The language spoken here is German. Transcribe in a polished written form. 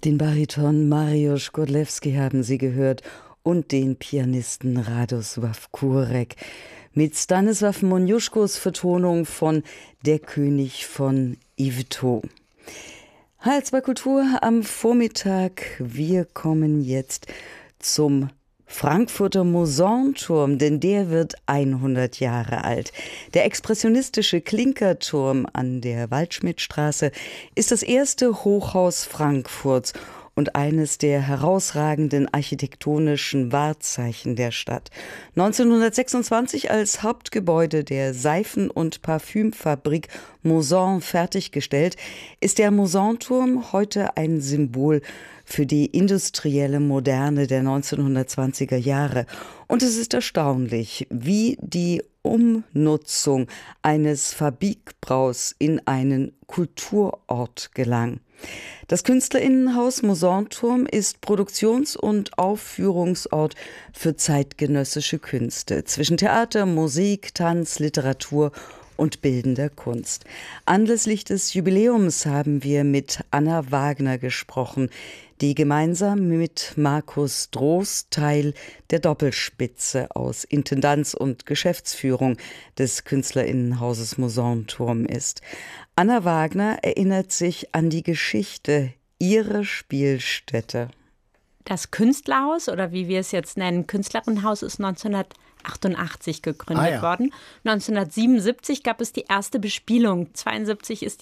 Den Bariton Mariusz Godlewski haben Sie gehört und den Pianisten Radosław Kurek mit Stanisław Moniuszkos Vertonung von Der König von Yvetot. HR2 Kultur am Vormittag. Wir kommen jetzt zum Frankfurter Mousonturm, denn der wird 100 Jahre alt. Der expressionistische Klinkerturm an der Waldschmidtstraße ist das erste Hochhaus Frankfurts und eines der herausragenden architektonischen Wahrzeichen der Stadt. 1926 als Hauptgebäude der Seifen- und Parfümfabrik Mousson fertiggestellt, ist der Mousonturm heute ein Symbol für die industrielle Moderne der 1920er Jahre. Und es ist erstaunlich, wie die Umnutzung eines Fabrikbaus in einen Kulturort gelang. Das Künstlerinnenhaus Mousonturm ist Produktions- und Aufführungsort für zeitgenössische Künste zwischen Theater, Musik, Tanz, Literatur und bildender Kunst. Anlässlich des Jubiläums haben wir mit Anna Wagner gesprochen, die gemeinsam mit Markus Drost Teil der Doppelspitze aus Intendanz und Geschäftsführung des Künstlerinnenhauses Mousonturm ist. Anna Wagner erinnert sich an die Geschichte ihrer Spielstätte. Das Künstlerhaus, oder wie wir es jetzt nennen, Künstlerinnenhaus, ist 1988 gegründet worden. 1977 gab es die erste Bespielung. 1972 ist